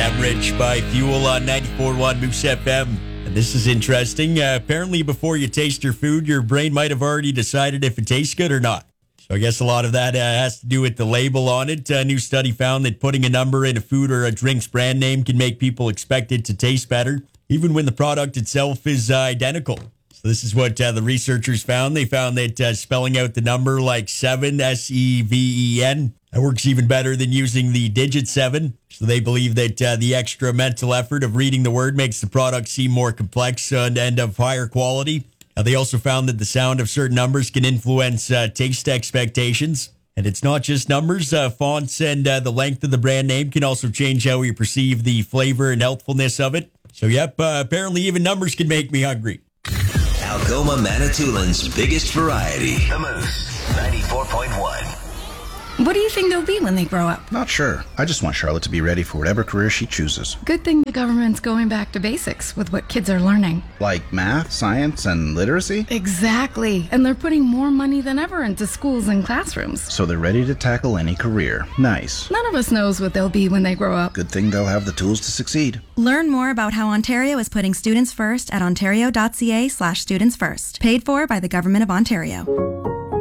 I'm Rich by Fuel on 94.1 Moose FM. And this is interesting. Apparently, before you taste your food, your brain might have already decided if it tastes good or not. So I guess a lot of that has to do with the label on it. A new study found that putting a number in a food or a drink's brand name can make people expect it to taste better, even when the product itself is identical. So this is what the researchers found. They found that spelling out the number like 7, S-E-V-E-N, that works even better than using the digit 7. So they believe that the extra mental effort of reading the word makes the product seem more complex and of higher quality. They also found that the sound of certain numbers can influence taste expectations. And it's not just numbers. Fonts and the length of the brand name can also change how we perceive the flavor and healthfulness of it. So, apparently even numbers can make me hungry. Algoma Manitoulин's biggest variety. The Moose 94.1. What do you think they'll be when they grow up? Not sure. I just want Charlotte to be ready for whatever career she chooses. Good thing the government's going back to basics with what kids are learning. Like math, science, and literacy? Exactly. And they're putting more money than ever into schools and classrooms. So they're ready to tackle any career. Nice. None of us knows what they'll be when they grow up. Good thing they'll have the tools to succeed. Learn more about how Ontario is putting students first at ontario.ca/students first. Paid for by the Government of Ontario.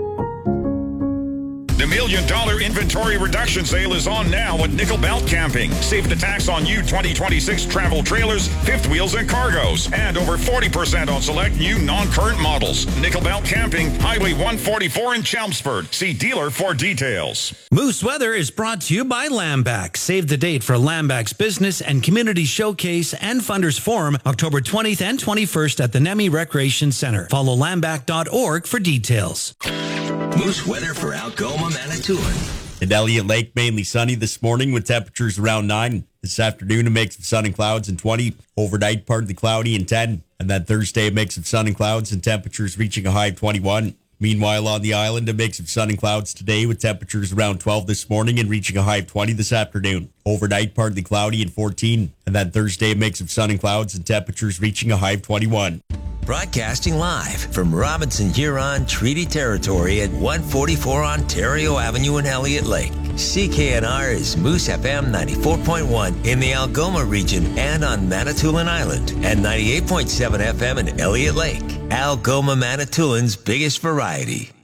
The $1 million inventory reduction sale is on now at Nickel Belt Camping. Save the tax on new 2026 travel trailers, fifth wheels, and cargoes. And over 40% on select new non-current models. Nickel Belt Camping, Highway 144 in Chelmsford. See dealer for details. Moose Weather is brought to you by Lamback. Save the date for Lamback's Business and Community Showcase and Funders Forum, October 20th and 21st at the Nemi Recreation Center. Follow lamback.org for details. Moose weather for Algoma, Manitoulin. In Elliott Lake, mainly sunny this morning with temperatures around 9. This afternoon, a mix of sun and clouds and 20. Overnight, partly cloudy and 10. And then Thursday, a mix of sun and clouds and temperatures reaching a high of 21. Meanwhile, on the island, a mix of sun and clouds today with temperatures around 12 this morning and reaching a high of 20 this afternoon. Overnight, partly cloudy and 14. And then Thursday, a mix of sun and clouds and temperatures reaching a high of 21. Broadcasting live from Robinson Huron Treaty Territory at 144 Ontario Avenue in Elliott Lake. CKNR is Moose FM 94.1 in the Algoma region and on Manitoulin Island, and 98.7 FM in Elliott Lake. Algoma Manitoulin's biggest variety.